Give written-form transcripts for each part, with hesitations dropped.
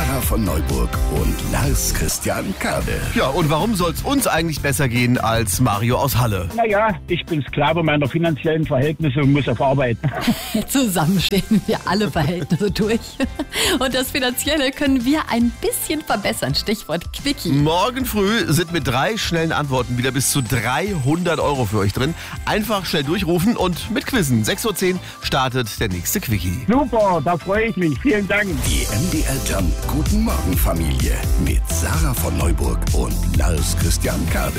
Sarah von Neuburg und Lars Christian Kade. Ja, und warum soll es uns eigentlich besser gehen als Mario aus Halle? Naja, ich bin Sklave meiner finanziellen Verhältnisse und muss auf Arbeit. Zusammen stehen wir alle Verhältnisse durch. Und das Finanzielle können wir ein bisschen verbessern. Stichwort Quickie. Morgen früh sind mit 3 schnellen Antworten wieder bis zu 300 € für euch drin. Einfach schnell durchrufen und mitquizzen. 6:10 Uhr startet der nächste Quickie. Super, da freue ich mich. Vielen Dank. Die MDR Jump Guten Morgen Familie mit Sarah von Neuburg und Lars Christian Kade.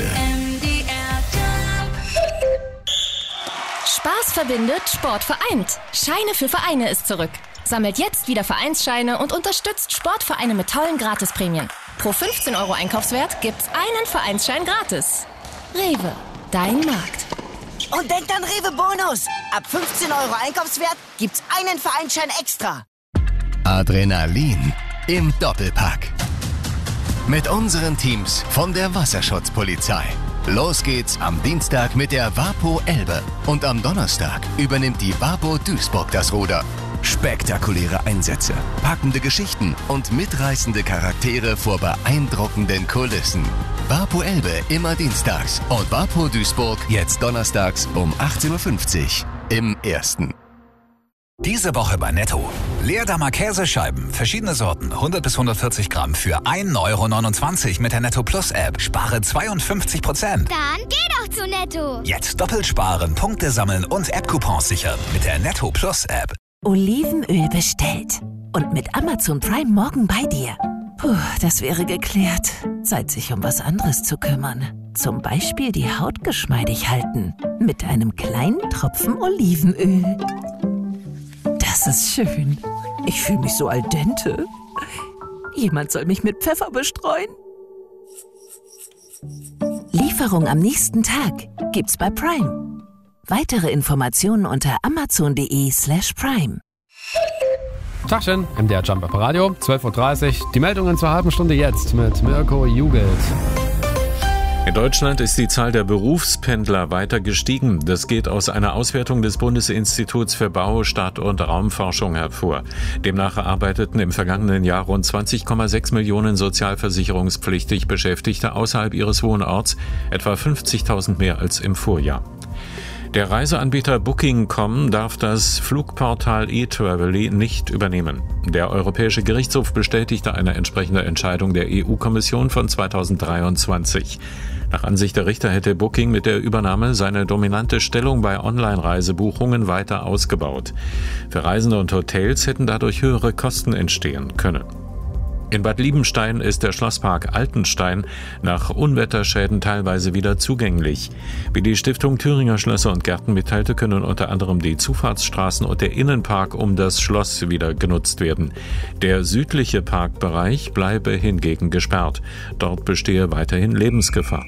Spaß verbindet, Sport vereint. Scheine für Vereine ist zurück. Sammelt jetzt wieder Vereinsscheine und unterstützt Sportvereine mit tollen Gratisprämien. Pro 15 € Einkaufswert gibt's einen Vereinsschein gratis. Rewe, dein Markt. Und denkt an Rewe Bonus. Ab 15 € Einkaufswert gibt's einen Vereinsschein extra. Adrenalin im Doppelpack. Mit unseren Teams von der Wasserschutzpolizei. Los geht's am Dienstag mit der Vapo Elbe. Und am Donnerstag übernimmt die Vapo Duisburg das Ruder. Spektakuläre Einsätze, packende Geschichten und mitreißende Charaktere vor beeindruckenden Kulissen. Vapo Elbe immer dienstags und Vapo Duisburg jetzt donnerstags um 18:50 Uhr im Ersten. Diese Woche bei Netto. Leerdammer Käsescheiben, verschiedene Sorten, 100 bis 140 Gramm für 1,29 € mit der Netto Plus App. Spare 52%. Dann geh doch zu Netto. Jetzt doppelt sparen, Punkte sammeln und App-Coupons sichern mit der Netto Plus App. Olivenöl bestellt. Und mit Amazon Prime morgen bei dir. Puh, das wäre geklärt. Zeit, sich um was anderes zu kümmern. Zum Beispiel die Haut geschmeidig halten. Mit einem kleinen Tropfen Olivenöl. Das ist schön. Ich fühle mich so al dente. Jemand soll mich mit Pfeffer bestreuen. Lieferung am nächsten Tag gibt's bei Prime. Weitere Informationen unter amazon.de/prime. Tagchen, MDR Jump auf Radio, 12:30 Uhr. Die Meldungen zur halben Stunde jetzt mit Mirko Jugelt. In Deutschland ist die Zahl der Berufspendler weiter gestiegen. Das geht aus einer Auswertung des Bundesinstituts für Bau-, Stadt- und Raumforschung hervor. Demnach arbeiteten im vergangenen Jahr rund 20,6 Millionen sozialversicherungspflichtig Beschäftigte außerhalb ihres Wohnorts, etwa 50.000 mehr als im Vorjahr. Der Reiseanbieter Booking.com darf das Flugportal eTraveli nicht übernehmen. Der Europäische Gerichtshof bestätigte eine entsprechende Entscheidung der EU-Kommission von 2023. Nach Ansicht der Richter hätte Booking mit der Übernahme seine dominante Stellung bei Online-Reisebuchungen weiter ausgebaut. Für Reisende und Hotels hätten dadurch höhere Kosten entstehen können. In Bad Liebenstein ist der Schlosspark Altenstein nach Unwetterschäden teilweise wieder zugänglich. Wie die Stiftung Thüringer Schlösser und Gärten mitteilte, können unter anderem die Zufahrtsstraßen und der Innenpark um das Schloss wieder genutzt werden. Der südliche Parkbereich bleibe hingegen gesperrt. Dort bestehe weiterhin Lebensgefahr.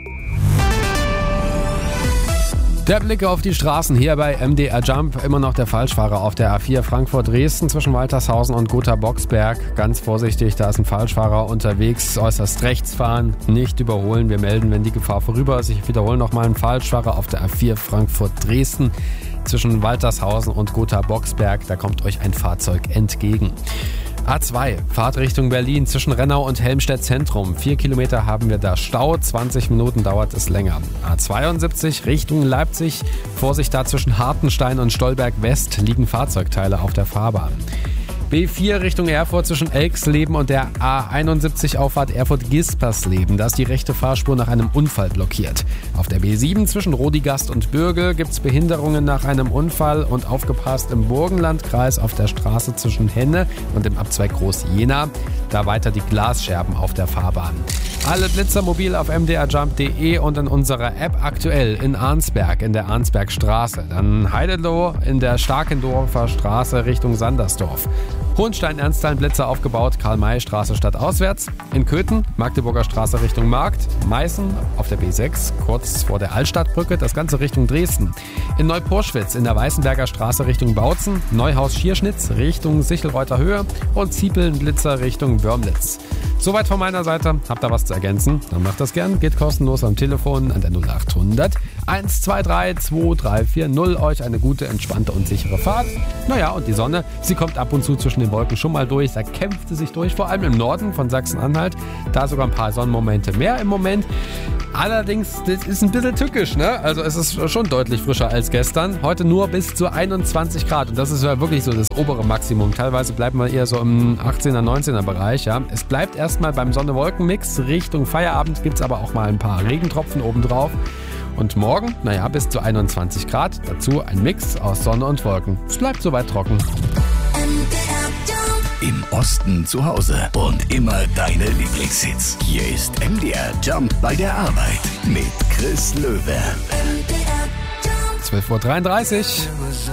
Der Blick auf die Straßen hier bei MDR Jump. Immer noch der Falschfahrer auf der A4 Frankfurt-Dresden zwischen Waltershausen und Gotha-Boxberg. Ganz vorsichtig, da ist ein Falschfahrer unterwegs. Äußerst rechts fahren, nicht überholen. Wir melden, wenn die Gefahr vorüber ist. Ich wiederhole nochmal, ein Falschfahrer auf der A4 Frankfurt-Dresden zwischen Waltershausen und Gotha-Boxberg. Da kommt euch ein Fahrzeug entgegen. A2, Fahrt Richtung Berlin zwischen Rennau und Helmstedt Zentrum. 4 Kilometer haben wir da Stau, 20 Minuten dauert es länger. A72 Richtung Leipzig, Vorsicht da zwischen Hartenstein und Stolberg West liegen Fahrzeugteile auf der Fahrbahn. B4 Richtung Erfurt zwischen Elksleben und der A71 Auffahrt Erfurt-Gispersleben. Da ist die rechte Fahrspur nach einem Unfall blockiert. Auf der B7 zwischen Rodigast und Bürgel gibt es Behinderungen nach einem Unfall und aufgepasst im Burgenlandkreis auf der Straße zwischen Henne und dem Abzweig Groß-Jena. Da weiter die Glasscherben auf der Fahrbahn. Alle Blitzer mobil auf mdrjump.de und in unserer App aktuell in Arnsberg in der Arnsbergstraße. Dann Heideloh in der Starkendorfer Straße Richtung Sandersdorf. Hohenstein-Ernsthal Blitzer aufgebaut, Karl-May-Straße stadtauswärts. In Köthen, Magdeburger Straße Richtung Markt. Meißen auf der B6, kurz vor der Altstadtbrücke, das Ganze Richtung Dresden. In Neuporschwitz in der Weißenberger Straße Richtung Bautzen. Neuhaus-Schierschnitz Richtung Sichelreuther Höhe und Ziepeln Blitzer Richtung Wörmlitz. Soweit von meiner Seite. Habt ihr was zu ergänzen? Dann macht das gern. Geht kostenlos am Telefon an der 0800 123 2340. Euch eine gute, entspannte und sichere Fahrt. Naja, und die Sonne, sie kommt ab und zu zwischen den Wolken schon mal durch. Da kämpft sie sich durch, vor allem im Norden von Sachsen-Anhalt. Da sogar ein paar Sonnenmomente mehr im Moment. Allerdings, das ist ein bisschen tückisch, ne? Also es ist schon deutlich frischer als gestern. Heute nur bis zu 21 Grad. Und das ist ja wirklich so das obere Maximum. Teilweise bleiben wir eher so im 18er, 19er Bereich. Ja. Es bleibt erstmal beim Sonne-Wolken-Mix. Richtung Feierabend gibt es aber auch mal ein paar Regentropfen obendrauf. Und morgen, naja, bis zu 21 Grad. Dazu ein Mix aus Sonne und Wolken. Es bleibt soweit trocken. Im Osten zu Hause und immer deine Lieblingshits. Hier ist MDR Jump bei der Arbeit mit Chris Löwe. 12:33 Uhr.